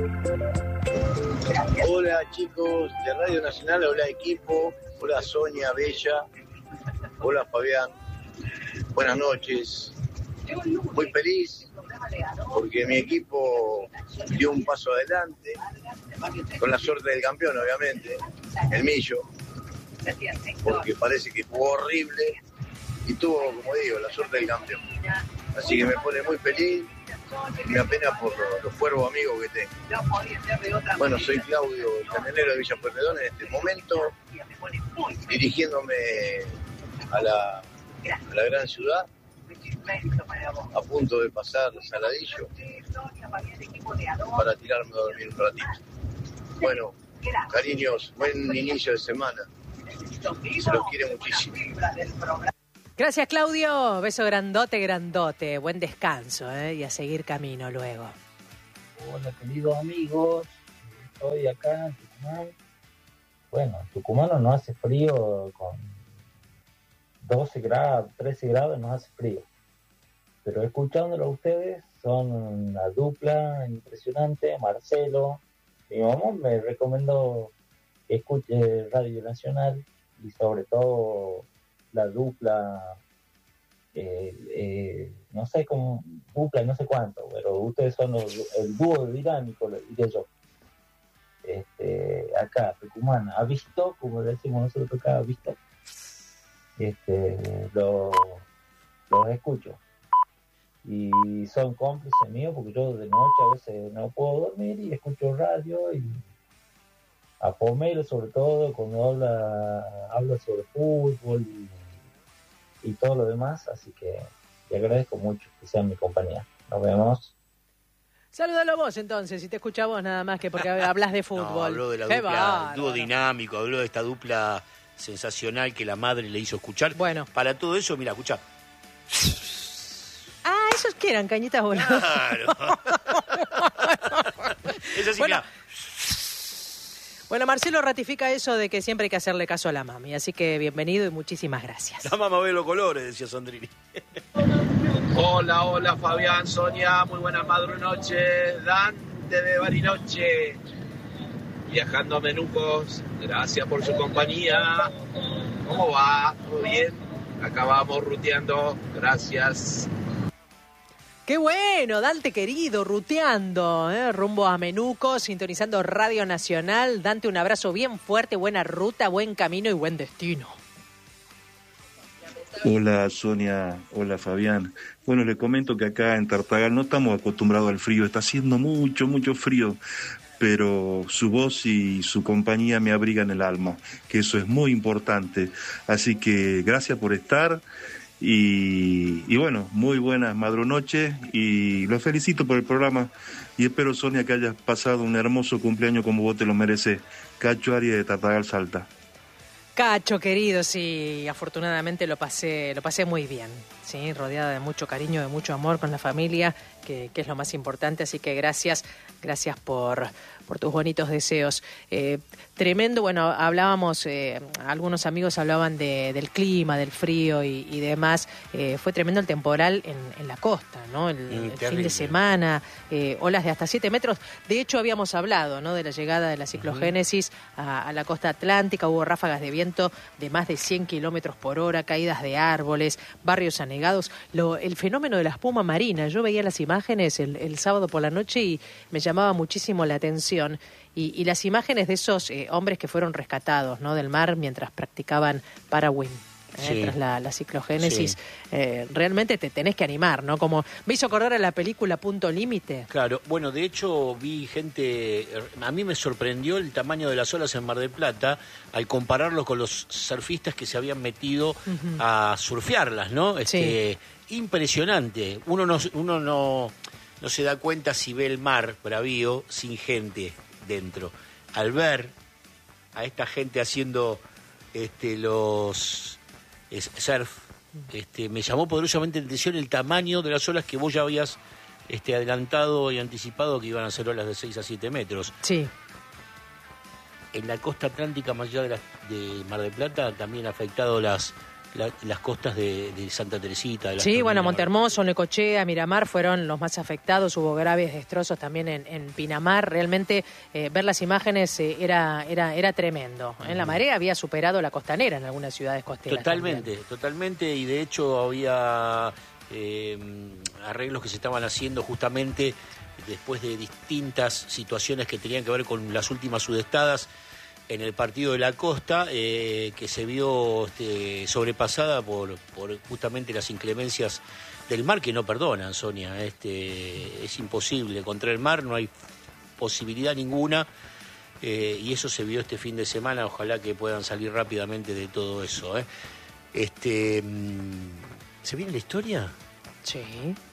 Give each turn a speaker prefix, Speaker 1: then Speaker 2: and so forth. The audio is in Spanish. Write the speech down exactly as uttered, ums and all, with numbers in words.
Speaker 1: Hola chicos de Radio Nacional, hola equipo, hola Sonia Bella, hola Fabián, buenas noches. Muy feliz porque mi equipo dio un paso adelante, con la suerte del campeón obviamente, el Millo, porque parece que jugó horrible y tuvo, como digo, la suerte del campeón. Así que me pone muy feliz y me apena por los, los cuervos amigos que tengo. Bueno, soy Claudio, el camionero de Villa Pueyrredón en este momento, dirigiéndome a la, a la gran ciudad, a punto de pasar Saladillo para tirarme a dormir un ratito. Bueno, cariños, buen inicio de semana. Se los quiere muchísimo.
Speaker 2: Gracias, Claudio. Beso grandote, grandote. Buen descanso, ¿eh? Y a seguir camino luego.
Speaker 3: Hola, queridos amigos. Estoy acá en Tucumán. Bueno, en Tucumán no hace frío, con doce grados, trece grados nos hace frío. Pero escuchándolo a ustedes, son una dupla impresionante. Marcelo, mi mamá me recomendó que escuche Radio Nacional y sobre todo la dupla, eh, eh, no sé cómo, dupla y no sé cuánto, pero ustedes son los, el dúo dinámico, lo diría yo. Este, acá, Tucumán, ha visto, como le decimos nosotros acá, ha visto, este, los lo escucho. Y son cómplices míos porque yo de noche a veces no puedo dormir y escucho radio y a Pomelo sobre todo cuando habla, habla sobre fútbol y y todo lo demás, así que le agradezco mucho que sean mi compañía. Nos vemos.
Speaker 2: Salúdalo vos entonces, si te escucha vos nada más que porque hablas de fútbol.
Speaker 4: No, habló de la
Speaker 2: Qué
Speaker 4: dupla,
Speaker 2: bárbaro.
Speaker 4: dúo dinámico, habló de esta dupla sensacional que la madre le hizo escuchar.
Speaker 2: Bueno.
Speaker 4: Para todo eso, mira, escucha.
Speaker 2: Ah, esos que eran cañitas voladas.
Speaker 4: Claro. Es así,
Speaker 2: Bueno.
Speaker 4: mira.
Speaker 2: Bueno, Marcelo ratifica eso de que siempre hay que hacerle caso a la mami, así que bienvenido y muchísimas gracias.
Speaker 4: La mamá ve los colores, decía Sondrini.
Speaker 5: Hola, hola Fabián, Sonia, muy buenas madrunoches, Dante de Bariloche, viajando a Menucos, gracias por su compañía. ¿Cómo va? ¿Todo bien? Acá vamos ruteando, gracias.
Speaker 2: Qué bueno, Dante querido, ruteando, ¿eh? Rumbo a Menuco, sintonizando Radio Nacional. Dante, un abrazo bien fuerte, buena ruta, buen camino y buen destino.
Speaker 6: Hola Sonia, hola Fabián. Bueno, le comento que acá en Tartagal no estamos acostumbrados al frío, está haciendo mucho, mucho frío, pero su voz y su compañía me abrigan el alma, que eso es muy importante. Así que gracias por estar. Y, y bueno, muy buenas madrunoches y los felicito por el programa y espero, Sonia, que hayas pasado un hermoso cumpleaños como vos te lo mereces. Cacho Arias de Tartagal, Salta.
Speaker 2: Cacho querido, sí, afortunadamente lo pasé, lo pasé muy bien, sí, rodeada de mucho cariño, de mucho amor con la familia, que, que es lo más importante, así que gracias, gracias por, por tus bonitos deseos. Eh, tremendo, bueno, hablábamos, eh, algunos amigos hablaban de, del clima, del frío y, y demás. Eh, fue tremendo el temporal en, en la costa, ¿no? El,
Speaker 4: Mm,
Speaker 2: el fin de semana, eh, olas de hasta siete metros. De hecho, habíamos hablado, ¿no?, de la llegada de la ciclogénesis uh-huh. a, a la costa atlántica. Hubo ráfagas de viento de más de cien kilómetros por hora, caídas de árboles, barrios anegados. Lo, el fenómeno de la espuma marina, yo veía las imágenes el, el sábado por la noche y me llamaba muchísimo la atención. Y, y las imágenes de esos eh, hombres que fueron rescatados, ¿no?, del mar mientras practicaban parawind. Eh,
Speaker 4: Sí.
Speaker 2: tras la, la ciclogénesis,
Speaker 4: Sí.
Speaker 2: eh, realmente te tenés que animar, ¿no? Como me hizo acordar a la película Punto Límite.
Speaker 4: Claro, bueno, de hecho vi gente, a mí me sorprendió el tamaño de las olas en Mar del Plata al compararlo con los surfistas que se habían metido uh-huh. a surfearlas, ¿no? Este, sí. Impresionante. Uno no, uno no, no se da cuenta si ve el mar bravío sin gente dentro. Al ver a esta gente haciendo este, los es, surf, este, me llamó poderosamente la atención el tamaño de las olas que vos ya habías este, adelantado y anticipado que iban a ser olas de seis a siete metros.
Speaker 2: Sí.
Speaker 4: En la costa atlántica, más allá de, la, de Mar del Plata, también ha afectado las, la, las costas de, de Santa Teresita. De
Speaker 2: sí, bueno, Montehermoso, Necochea, Miramar fueron los más afectados, hubo graves destrozos también en, en Pinamar, realmente eh, ver las imágenes eh, era, era, era tremendo. En la marea había superado la costanera en algunas ciudades costeras.
Speaker 4: Totalmente,
Speaker 2: también.
Speaker 4: totalmente, y de hecho había eh, arreglos que se estaban haciendo justamente después de distintas situaciones que tenían que ver con las últimas sudestadas en el partido de la costa, eh, que se vio este, sobrepasada por, por justamente las inclemencias del mar, que no perdonan, Sonia. Este, es imposible, contra el mar no hay posibilidad ninguna, eh, y eso se vio este fin de semana. Ojalá que puedan salir rápidamente de todo eso. ¿eh? Este, ¿Se viene la historia?
Speaker 2: Sí.